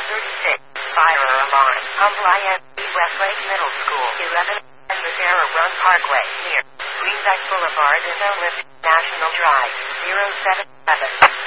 36. Fire alarm. Humble ISD Westlake Middle School. 11. And the Sarah Run Parkway near Greenback Boulevard is Ellis National Drive. 077.